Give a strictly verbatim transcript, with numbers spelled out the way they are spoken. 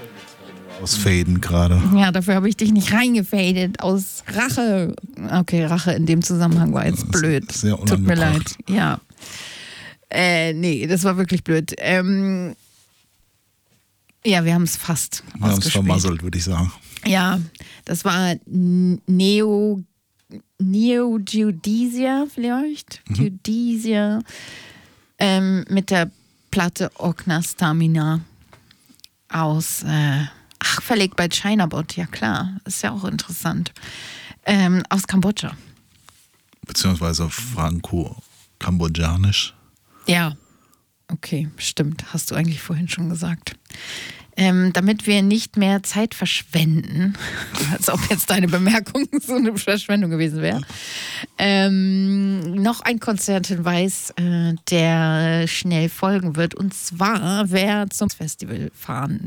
Ausfaden gerade. Ja, dafür habe ich dich nicht reingefadet. Aus Rache. Okay, Rache in dem Zusammenhang war jetzt blöd. Sehr Tut mir leid. unangebracht. Ja. Äh, nee, das war wirklich blöd. Ähm, ja, wir haben es fast Wir haben es ausgespielt. vermasselt, würde ich sagen. Ja, das war Neo, Neo Geodesia vielleicht. Mhm. Geodesia. Ähm, mit der Platte Okna Stamina aus, äh, ach, verlegt bei Chinabot, ja klar, ist ja auch interessant. Ähm, aus Kambodscha. Beziehungsweise franco-kambodschanisch. Ja, okay, stimmt, hast du eigentlich vorhin schon gesagt. Ähm, damit wir nicht mehr Zeit verschwenden, als ob jetzt deine Bemerkung so eine Verschwendung gewesen wäre, ähm, noch ein Konzerthinweis, äh, der schnell folgen wird. Und zwar, wer zum Festival fahren